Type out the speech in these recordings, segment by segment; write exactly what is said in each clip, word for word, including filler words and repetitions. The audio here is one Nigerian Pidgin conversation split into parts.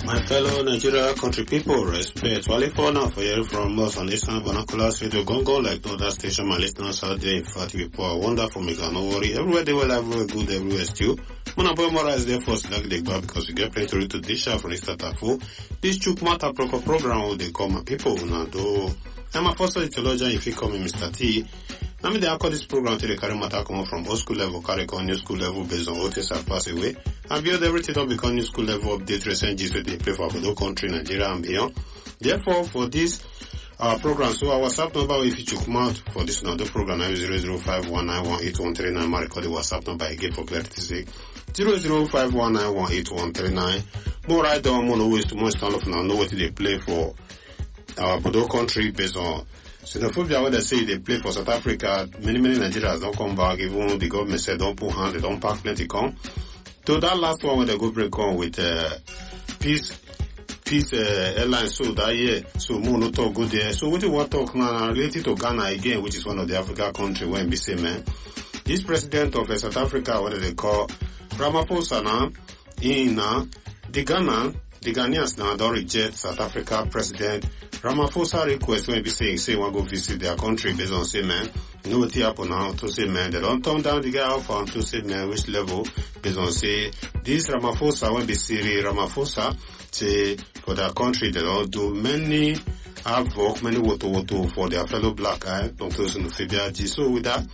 My fellow Nigeria country people, respect. Wale for now for hearing from us on Eastern Vernaculars Radio Gongo, like no other station. My listeners out there, in fact, people are wonderful. Make no worry. Everywhere they well, everywhere good, everywhere still. Mona boy Mora is there for select the back because we get plenty to dish out from Eastern Tafu. This Chuk Mata Proco program will they call my people. Now, do I'm a first theologian if you call me Mister T. I mean, they call this program to the carry matter come from old school level, carry on new school level based on what is have passed away. And build everything up become new school level update recent G's where they play for the country, Nigeria and beyond. Therefore, for this our program, so our WhatsApp number if you took out for this another program is zero zero five one nine one eight one three nine. I record the WhatsApp number again for clarity's sake. zero zero five one nine one eight one three nine. More right down, more ways to more stand up now, know what they play for our Bodo country based on xenophobia. When they say they play for South Africa, many, many Nigerians don't come back, even the government said don't put hand, they don't pack plenty come. So that last one when they go break on with uh, peace, peace uh, airline, so that year, so more no talk go there. So what do you want to talk now related to Ghana again, which is one of the African countries when we say, man, this president of uh, South Africa, what do they call Ramaphosa now, in uh, the Ghana, the Ghanaians now don't reject South Africa president Ramaphosa request when we say, say, want to go visit their country based on say, man, you know what happen now to say, man, they don't turn down the guy out for to say, man, which level based on say, this Ramaphosa, when we see Ramaphosa, say, for their country, they don't do many havoc, many woto woto for their fellow black eye, don't those in the So with that,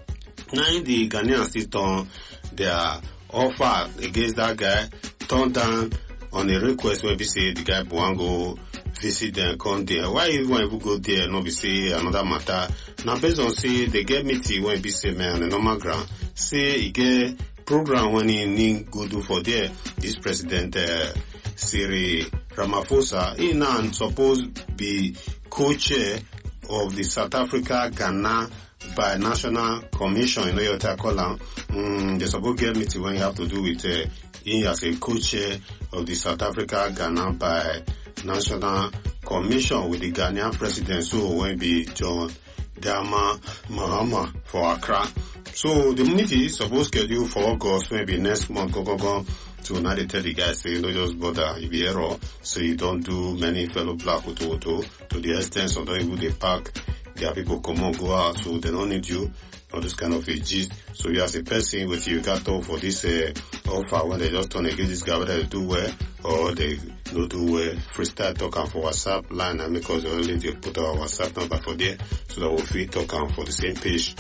now the Ghanaians still turn their offer against that guy, turn down on a request when we say the guy Buango visit them, come there. Why you want to go there? No, be say another matter. Now based on say they get meeting when be say man on the normal ground. Say he get program when he need go do for there. This president uh, Cyril Ramaphosa, he now supposed be co-chair of the South Africa Ghana by National Commission. You know what I call them? Mm, they supposed get meeting when you have to do with uh, he as a co-chair of the South Africa Ghana by National Commission with the Ghanaian president, so when be John Dama Mahama for Accra. So the meeting is supposed to schedule for August, maybe next month, go go go. So now they tell the guys, say, no, just bother, if you error, so you don't do many fellow black to, to, to the extent, so don't even they pack, their people come on, go out, so they don't need you. All this kind of a gist. So you as a person with you got to for this uh, offer when they just turn against this guy, whether they do well or they don't do well. Freestyle talking for WhatsApp line, and because they only they put our WhatsApp number for there, so that we'll free talking for the same page.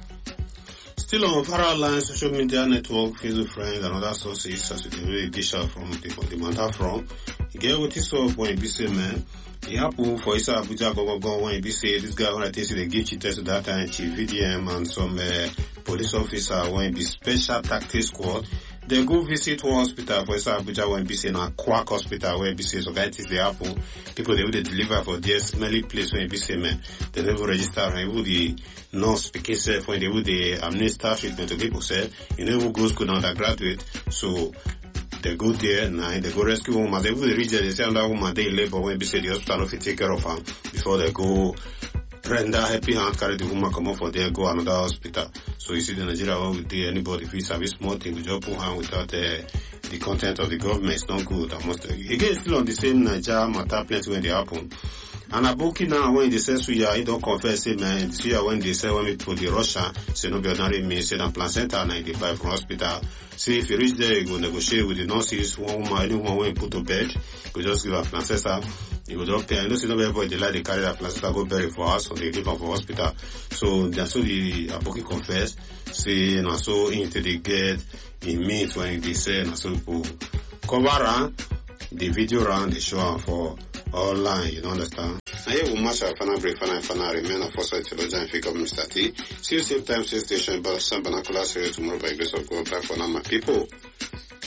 Still on viral line, social media network, Facebook friends and other sources as we can really dish out from the, the matter from. You get what is up when you be say, man. It happened for Isa Abuja go go when you say this guy when I tell you they give cheaters to that time chief V D M and some uh, police officer when be special tactics squad. They go visit one hospital for Isa Abuja when be say na quack hospital where be say so guys they happen. People they will deliver for their smelly place when be say man. They never register and even the nurse speaking self when they will the amnesty treatment to people say you never go school undergraduate. So they go there now, they go rescue woman. They will reach there, they say another woman they labor when they say the hospital if you take care of her before they go render happy hand carry the woman come up for there go another hospital. So you see the Nigeria will do anybody if it's a small thing to just put hand without uh, the content of the government. It's not good. I must again still on the same Nigeria matter plenty when they happen. And Abuki now when they say Suya, he don't confess say man Suya when they say when we put the Russia, say no be ordinary me, say that placenta ninety-five from hospital. See if you reach there, you go negotiate with the nurses, one woman, anyone when you put to bed, you just give a placenta, you go doctor, and you know see no everybody they like they carry that placenta go bury for us or they give them for hospital. So that's so the Abuki confess, say and so into the get in meet when they say and so people cover around the video around the show for online, you don't understand? I hear we match our final break, final final remain of foresight theologian and figure of Mister T. See you same time, same station, but some vernacular series tomorrow by grace of God. Bye for now, my people.